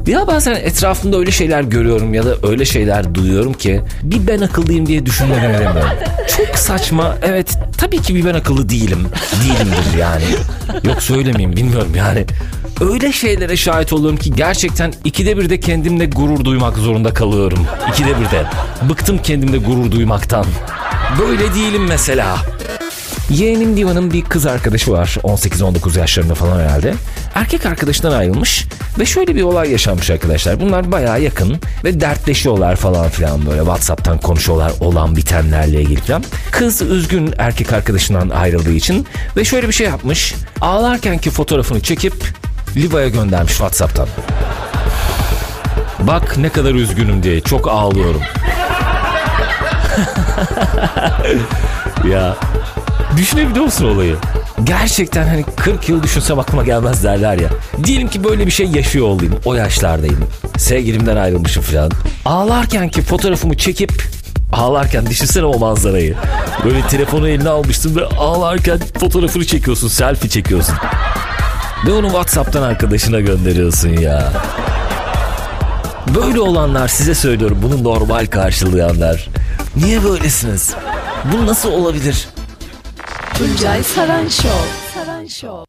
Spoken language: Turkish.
Ya bazen etrafımda öyle şeyler görüyorum ya da öyle şeyler duyuyorum ki bir ben akıllıyım diye düşünmeden edemiyorum. Çok saçma. Evet, tabii ki bir ben akıllı değilim. Değilimdir yani. Yok söylemeyeyim, bilmiyorum yani. Öyle şeylere şahit oluyorum ki gerçekten 2'de 1'de kendimle gurur duymak zorunda kalıyorum. 2'de 1'de. Bıktım kendimle gurur duymaktan. Böyle değilim mesela. Yeğenim Diva'nın bir kız arkadaşı var. 18-19 yaşlarında falan herhalde. Erkek arkadaşından ayrılmış ve şöyle bir olay yaşanmış arkadaşlar. Bunlar bayağı yakın ve dertleşiyorlar falan filan, böyle WhatsApp'tan konuşuyorlar olan bitenlerle ilgili falan. Kız üzgün erkek arkadaşından ayrıldığı için ve şöyle bir şey yapmış. Ağlarkenki fotoğrafını çekip Liva'ya göndermiş WhatsApp'tan. Bak ne kadar üzgünüm diye, çok ağlıyorum. Ya düşünebiliyor musun olayı? Gerçekten hani 40 yıl düşünsem aklıma gelmez derler ya. Diyelim ki böyle bir şey yaşıyor olayım. O yaşlardayım. Sevgilimden ayrılmışım falan. Ağlarkenki fotoğrafımı çekip, ağlarken düşünsene o manzarayı. Böyle telefonu eline almışsın ve ağlarken fotoğrafını çekiyorsun. Selfie çekiyorsun. Ve onu WhatsApp'tan arkadaşına gönderiyorsun ya. Böyle olanlar, size söylüyorum, bunu normal karşılayanlar. Niye böylesiniz? Bu nasıl olabilir? Tuncay Saran Show.